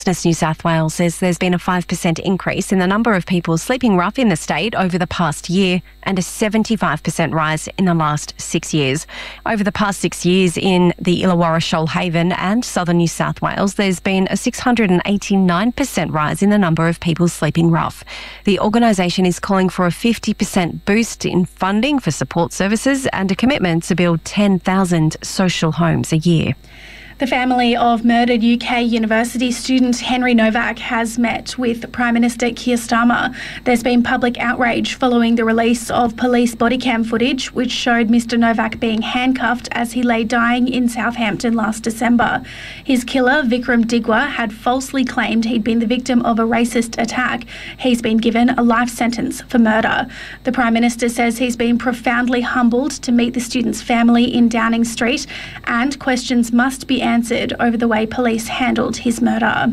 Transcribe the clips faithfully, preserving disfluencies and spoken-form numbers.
New South Wales says there's been a five percent increase in the number of people sleeping rough in the state over the past year and a seventy-five percent rise in the last six years. Over the past six years in the Illawarra, Shoalhaven and southern New South Wales, there's been a six hundred eighty-nine percent rise in the number of people sleeping rough. The organisation is calling for a fifty percent boost in funding for support services and a commitment to build ten thousand social homes a year. The family of murdered U K university student Henry Novak has met with Prime Minister Keir Starmer. There's been public outrage following the release of police body cam footage which showed Mister Novak being handcuffed as he lay dying in Southampton last December. His killer, Vikram Digwa, had falsely claimed he'd been the victim of a racist attack. He's been given a life sentence for murder. The Prime Minister says he's been profoundly humbled to meet the student's family in Downing Street, and questions must be answered answered over the way police handled his murder.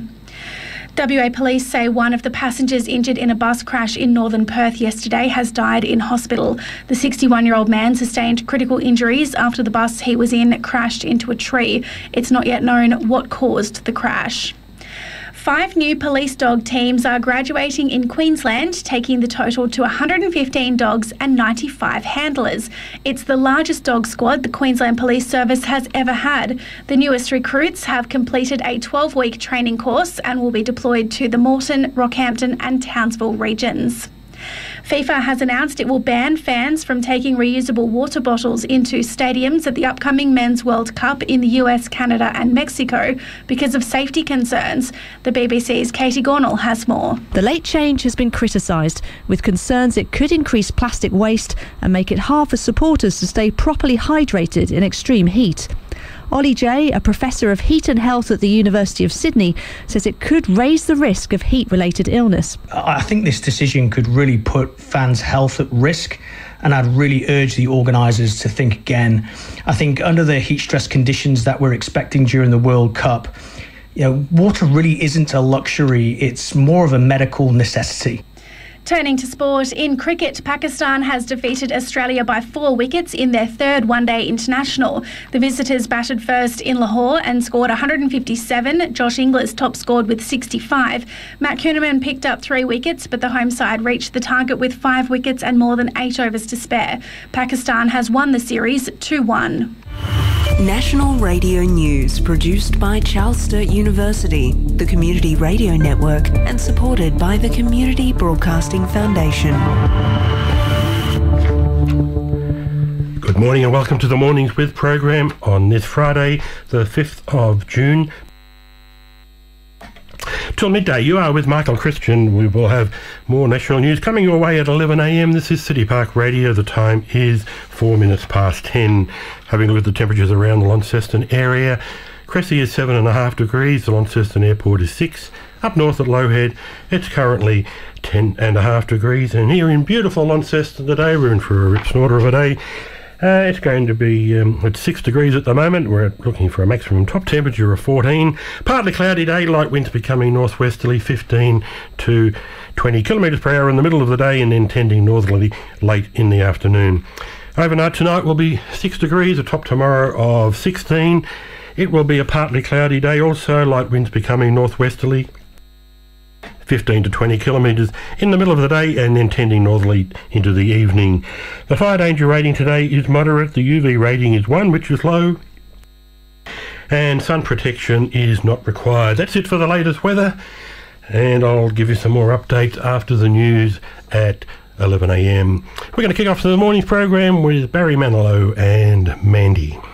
W A police say one of the passengers injured in a bus crash in northern Perth yesterday has died in hospital. The sixty-one-year-old man sustained critical injuries after the bus he was in crashed into a tree. It's not yet known what caused the crash. Five new police dog teams are graduating in Queensland, taking the total to one hundred fifteen dogs and ninety-five handlers. It's the largest dog squad the Queensland Police Service has ever had. The newest recruits have completed a twelve-week training course and will be deployed to the Moreton, Rockhampton and Townsville regions. FIFA has announced it will ban fans from taking reusable water bottles into stadiums at the upcoming Men's World Cup in the U S, Canada and Mexico because of safety concerns. The B B C's Katie Gornall has more. The late change has been criticised, with concerns it could increase plastic waste and make it hard for supporters to stay properly hydrated in extreme heat. Ollie Jay, a professor of heat and health at the University of Sydney, says it could raise the risk of heat-related illness. I think this decision could really put fans' health at risk, and I'd really urge the organisers to think again. I think under the heat stress conditions that we're expecting during the World Cup, you know, water really isn't a luxury, it's more of a medical necessity. Turning to sport, in cricket, Pakistan has defeated Australia by four wickets in their third one-day international. The visitors batted first in Lahore and scored one hundred fifty-seven. Josh Inglis top scored with sixty-five. Matt Kuhneman picked up three wickets, but the home side reached the target with five wickets and more than eight overs to spare. Pakistan has won the series two one. National Radio News, produced by Charles Sturt University, the Community Radio Network, and supported by the Community Broadcasting Foundation. Good morning and welcome to the Mornings With program on this Friday, the fifth of June. Till midday, you are with Michael Christian. We will have more national news coming your way at eleven a m. This is City Park Radio. The time is four minutes past ten. Having a look at the temperatures around the Launceston area. Cressy is seven and a half degrees. The Launceston Airport is six. Up north at Lowhead, it's currently ten and a half degrees. And here in beautiful Launceston today, we're in for a rip snorter of a day. Uh, it's going to be um, at six degrees at the moment. We're looking for a maximum top temperature of fourteen. Partly cloudy day, light winds becoming northwesterly, fifteen to twenty kilometres per hour in the middle of the day, and then tending northerly late in the afternoon. Overnight tonight will be six degrees, a top tomorrow of sixteen. It will be a partly cloudy day also, light winds becoming northwesterly, fifteen to twenty kilometres in the middle of the day, and then tending northerly into the evening. The fire danger rating today is moderate. The U V rating is one, which is low, and sun protection is not required. That's it for the latest weather, and I'll give you some more updates after the news at eleven a m. We're going to kick off the morning's program with Barry Manilow and Mandy.